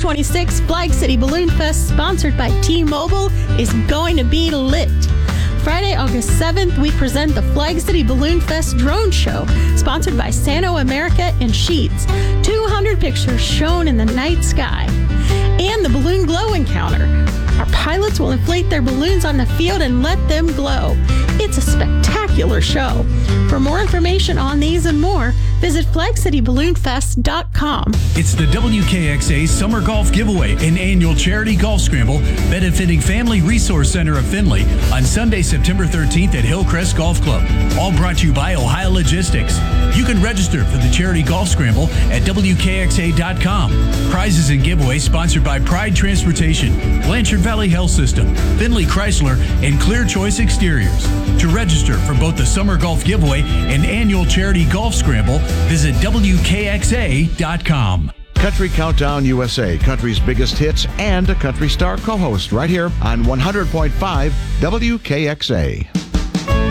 2026 Flag City Balloon Fest, sponsored by T-Mobile, is going to be lit. Friday, August 7th, we present the Flag City Balloon Fest Drone Show, sponsored by Sano America and Sheets. 200 pictures shown in the night sky. And the Balloon Glow Encounter. Our pilots will inflate their balloons on the field and let them glow. It's a spectacular show. For more information on these and more, visit flagcityballoonfest.com. It's the WKXA Summer Golf Giveaway, an annual charity golf scramble benefiting Family Resource Center of Findlay on Sunday, September 13th at Hillcrest Golf Club. All brought to you by Ohio Logistics. You can register for the charity golf scramble at WKXA.com. Prizes and giveaways sponsored by Pride Transportation, Blanchard Valley Health System, Findlay Chrysler, and Clear Choice Exteriors. To register for both the Summer Golf Giveaway and annual charity golf scramble, visit WKXA.com. Country Countdown USA, country's biggest hits, and a country star co-host right here on 100.5 WKXA.